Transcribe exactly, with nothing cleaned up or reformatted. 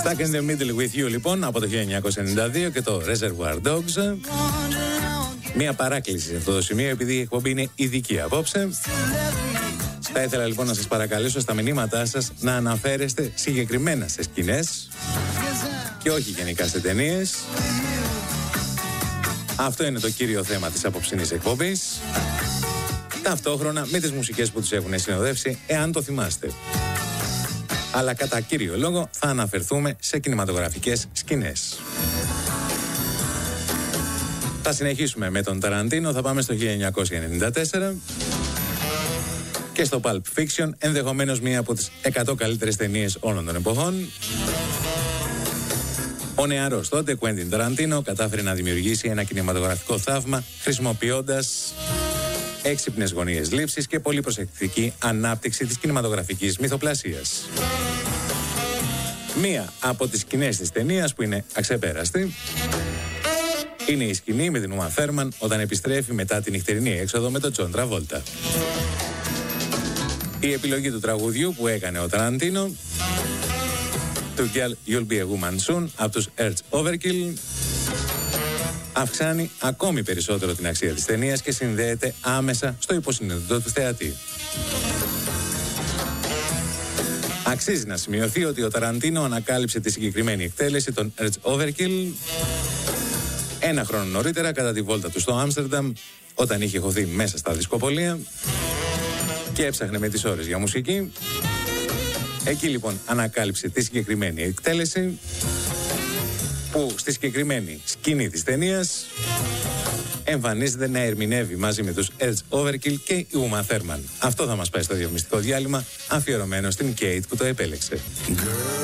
Stuck in the Middle with You λοιπόν από το χίλια εννιακόσια ενενήντα δύο και το Reservoir Dogs. Μία παράκληση σε αυτό το σημείο, επειδή η εκπομπή είναι ειδική απόψε. Θα ήθελα λοιπόν να σας παρακαλέσω στα μηνύματά σας να αναφέρεστε συγκεκριμένα σε σκηνές και όχι γενικά σε ταινίες. Αυτό είναι το κύριο θέμα της απόψινής εκπομπής. Ταυτόχρονα με τις μουσικές που τους έχουν συνοδεύσει, εάν το θυμάστε. Αλλά κατά κύριο λόγο θα αναφερθούμε σε κινηματογραφικές σκηνές. Θα συνεχίσουμε με τον Ταραντίνο, θα πάμε στο χίλια εννιακόσια ενενήντα τέσσερα και στο Pulp Fiction, ενδεχομένως μία από τις εκατό καλύτερες ταινίες όλων των εποχών. Ο νεαρός τότε Quentin Tarantino κατάφερε να δημιουργήσει ένα κινηματογραφικό θαύμα χρησιμοποιώντας έξυπνες γωνίες λήψης και πολύ προσεκτική ανάπτυξη της κινηματογραφικής μυθοπλασίας. Μία από τις σκηνές της ταινίας που είναι αξεπέραστη είναι η σκηνή με την Uma Thurman όταν επιστρέφει μετά την νυχτερινή έξοδο με τον Τζον Τραβόλτα. Η επιλογή του τραγουδιού που έκανε ο Ταραντίνο, του Girl You'll Be a Woman Soon από τους Earth Overkill, αυξάνει ακόμη περισσότερο την αξία της ταινίας και συνδέεται άμεσα στο υποσυνείδητο του θεατή. Αξίζει να σημειωθεί ότι ο Ταραντίνο ανακάλυψε τη συγκεκριμένη εκτέλεση των Earth Overkill ένα χρόνο νωρίτερα κατά τη βόλτα του στο Άμστερνταμ, όταν είχε χωθεί μέσα στα δισκοπολία και έψαχνε με τις ώρες για μουσική. Εκεί λοιπόν ανακάλυψε τη συγκεκριμένη εκτέλεση που στη συγκεκριμένη σκηνή της ταινίας εμφανίζεται να ερμηνεύει μαζί με τους Earth Overkill και η Uma Thurman. Αυτό θα μας πάει στο διαφημιστικό διάλειμμα αφιερωμένο στην Kate που το επέλεξε.